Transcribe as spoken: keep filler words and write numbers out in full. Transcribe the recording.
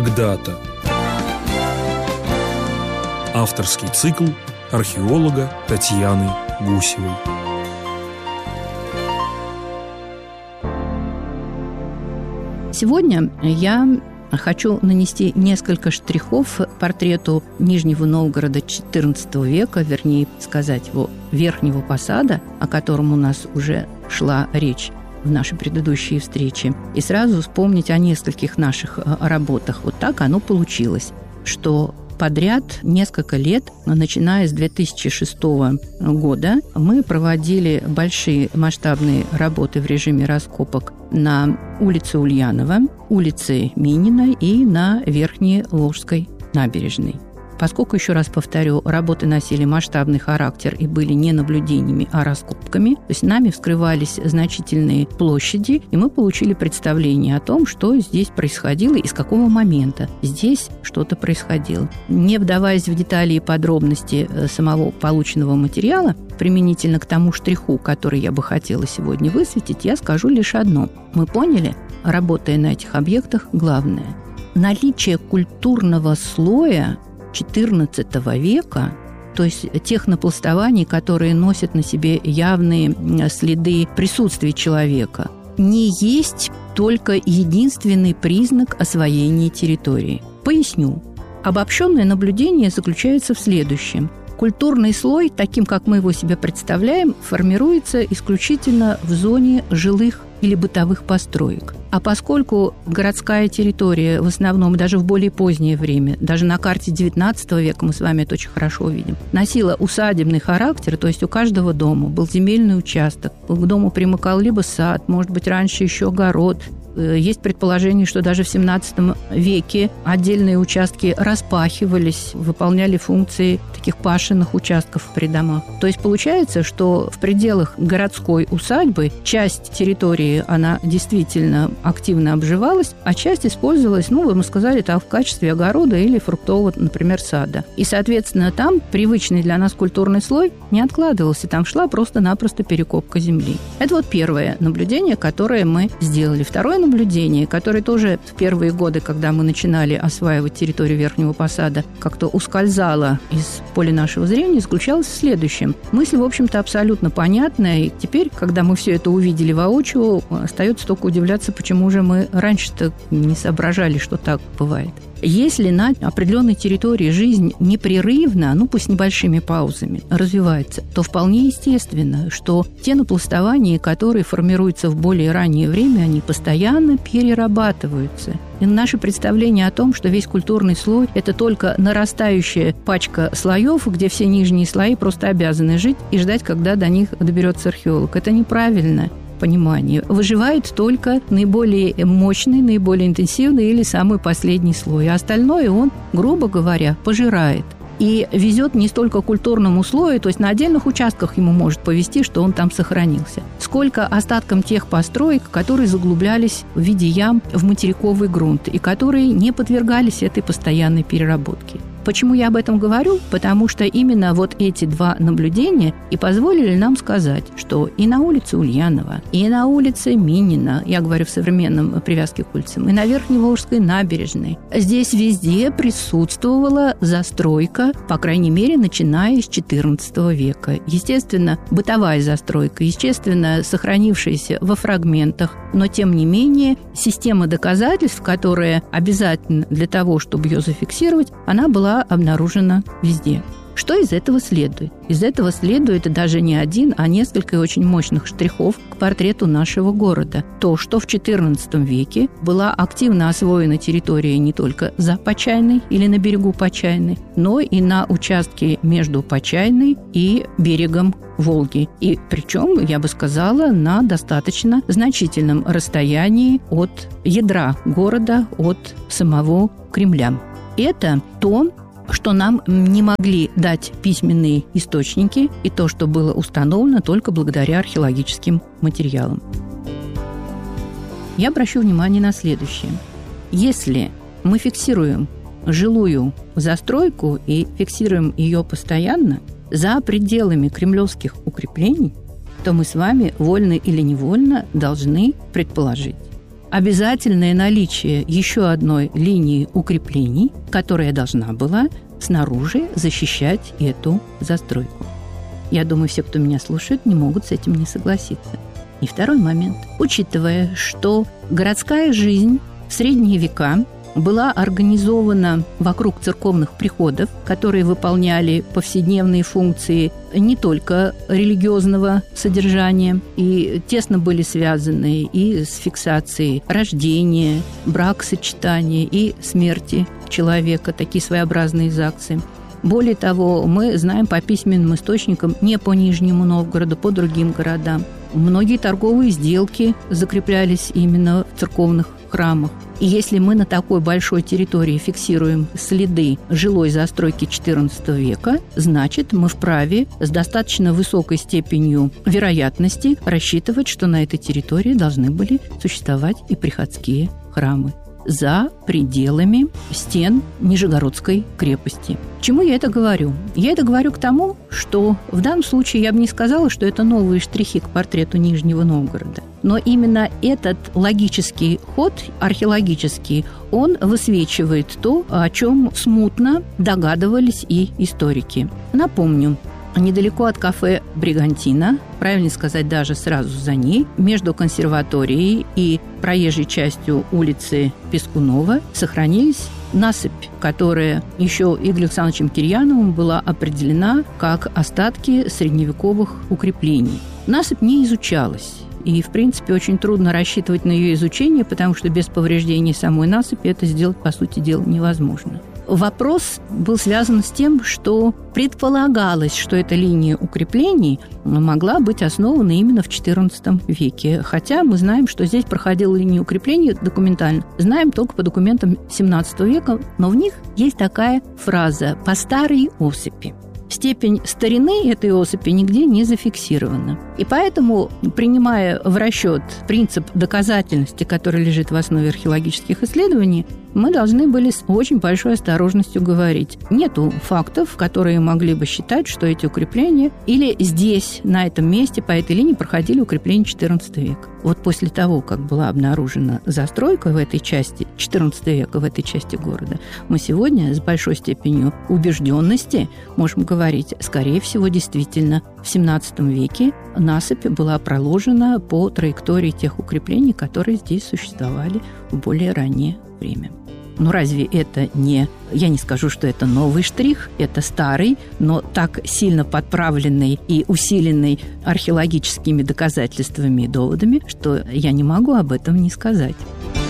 Когда-то. Авторский цикл археолога Татьяны Гусевой. Сегодня я хочу нанести несколько штрихов портрету Нижнего Новгорода четырнадцатого века, вернее сказать, его Верхнего Посада, о котором у нас уже шла речь в нашей предыдущей встрече, и сразу вспомнить о нескольких наших работах. Вот так оно получилось, что подряд несколько лет, начиная с две тысячи шестого года, мы проводили большие масштабные работы в режиме раскопок на улице Ульянова, улице Минина и на Верхней Волжской набережной. Поскольку, еще раз повторю, работы носили масштабный характер и были не наблюдениями, а раскопками, то есть нами вскрывались значительные площади, и мы получили представление о том, что здесь происходило и с какого момента здесь что-то происходило. Не вдаваясь в детали и подробности самого полученного материала, применительно к тому штриху, который я бы хотела сегодня высветить, я скажу лишь одно. Мы поняли, работая на этих объектах, главное – наличие культурного слоя четырнадцатого века, то есть тех напластований, которые носят на себе явные следы присутствия человека, не есть только единственный признак освоения территории. Поясню. Обобщенное наблюдение заключается в следующем. Культурный слой, таким, как мы его себе представляем, формируется исключительно в зоне жилых или бытовых построек. А поскольку городская территория в основном, даже в более позднее время, даже на карте девятнадцатого века, мы с вами это очень хорошо увидим, носила усадебный характер, то есть у каждого дома был земельный участок, к дому примыкал либо сад, может быть, раньше еще огород. Есть предположение, что даже в семнадцатом веке отдельные участки распахивались, выполняли функции таких пашенных участков при домах. То есть получается, что в пределах городской усадьбы часть территории, она действительно активно обживалась, а часть использовалась, ну, вы бы сказали, так, в качестве огорода или фруктового, например, сада. И, соответственно, там привычный для нас культурный слой не откладывался, там шла просто-напросто перекопка земли. Это вот первое наблюдение, которое мы сделали. Второе наблюдение, которое тоже в первые годы, когда мы начинали осваивать территорию Верхнего Посада, как-то ускользало из поля нашего зрения, заключалось в следующем. Мысль, в общем-то, абсолютно понятная, и теперь, когда мы все это увидели воочию, остается только удивляться, почему же мы раньше-то не соображали, что так бывает. Если на определенной территории жизнь непрерывно, ну пусть с небольшими паузами, развивается, то вполне естественно, что те напластования, которые формируются в более раннее время, они постоянно перерабатываются. И наше представление о том, что весь культурный слой – это только нарастающая пачка слоев, где все нижние слои просто обязаны жить и ждать, когда до них доберется археолог, это неправильно. Понимание. Выживает только наиболее мощный, наиболее интенсивный или самый последний слой. А остальное он, грубо говоря, пожирает. И везет не столько культурному слою, то есть на отдельных участках ему может повезти, что он там сохранился, сколько остаткам тех построек, которые заглублялись в виде ям в материковый грунт и которые не подвергались этой постоянной переработке. Почему я об этом говорю? Потому что именно вот эти два наблюдения и позволили нам сказать, что и на улице Ульянова, и на улице Минина, я говорю в современном привязке к улицам, и на Верхней Волжской набережной, здесь везде присутствовала застройка, по крайней мере, начиная с четырнадцатого века. Естественно, бытовая застройка, естественно, сохранившаяся во фрагментах, но, тем не менее, система доказательств, которая обязательна для того, чтобы ее зафиксировать, она была обнаружена везде. Что из этого следует? Из этого следует даже не один, а несколько очень мощных штрихов к портрету нашего города. То, что в четырнадцатом веке была активно освоена территория не только за Почайной или на берегу Почайны, но и на участке между Почайной и берегом Волги. И причем, я бы сказала, на достаточно значительном расстоянии от ядра города, от самого Кремля. Это то, что нам не могли дать письменные источники, и то, что было установлено только благодаря археологическим материалам. Я обращу внимание на следующее. Если мы фиксируем жилую застройку и фиксируем ее постоянно за пределами кремлевских укреплений, то мы с вами, вольно или невольно, должны предположить, обязательное наличие еще одной линии укреплений, которая должна была снаружи защищать эту застройку. Я думаю, все, кто меня слушает, не могут с этим не согласиться. И второй момент. Учитывая, что городская жизнь в средние века была организована вокруг церковных приходов, которые выполняли повседневные функции не только религиозного содержания, и тесно были связаны и с фиксацией рождения, бракосочетания и смерти человека, такие своеобразные ЗАГСы. Более того, мы знаем по письменным источникам не по Нижнему Новгороду, по другим городам. Многие торговые сделки закреплялись именно в церковных храмах. И если мы на такой большой территории фиксируем следы жилой застройки четырнадцатого века, значит, мы вправе с достаточно высокой степенью вероятности рассчитывать, что на этой территории должны были существовать и приходские храмы за пределами стен Нижегородской крепости. К чему я это говорю? Я это говорю к тому, что в данном случае я бы не сказала, что это новые штрихи к портрету Нижнего Новгорода. Но именно этот логический ход, археологический, он высвечивает то, о чем смутно догадывались и историки. Напомню, недалеко от кафе «Бригантина», правильно сказать, даже сразу за ней, между консерваторией и проезжей частью улицы Пескунова сохранились насыпь, которая еще Игорем Александровичем Кирьяновым была определена как остатки средневековых укреплений. Насыпь не изучалась. И, в принципе, очень трудно рассчитывать на ее изучение, потому что без повреждений самой насыпи это сделать, по сути дела, невозможно. Вопрос был связан с тем, что предполагалось, что эта линия укреплений могла быть основана именно в четырнадцатом веке. Хотя мы знаем, что здесь проходила линия укреплений документально. Знаем только по документам семнадцатого века, но в них есть такая фраза «по старой осыпи». Степень старины этой осыпи нигде не зафиксирована. И поэтому, принимая в расчет принцип доказательности, который лежит в основе археологических исследований, мы должны были с очень большой осторожностью говорить. Нету фактов, которые могли бы считать, что эти укрепления или здесь, на этом месте, по этой линии проходили укрепления четырнадцатого века. Вот после того, как была обнаружена застройка в этой части, четырнадцатого века в этой части города, мы сегодня с большой степенью убежденности можем говорить, скорее всего, действительно, в семнадцатом веке насыпь была проложена по траектории тех укреплений, которые здесь существовали в более раннее время. Но разве это не... Я не скажу, что это новый штрих, это старый, но так сильно подправленный и усиленный археологическими доказательствами и доводами, что я не могу об этом не сказать.